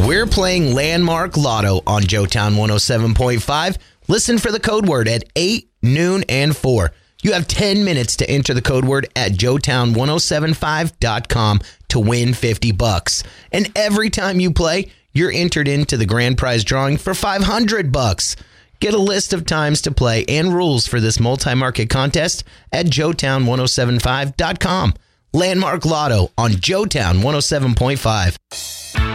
We're playing Landmark Lotto on Joetown 107.5. Listen for the code word at 8, noon, and 4. You have 10 minutes to enter the code word at joetown1075.com to win $50. And every time you play, you're entered into the grand prize drawing for $500. Get a list of times to play and rules for this multi-market contest at joetown1075.com. Landmark Lotto on Joetown 107.5.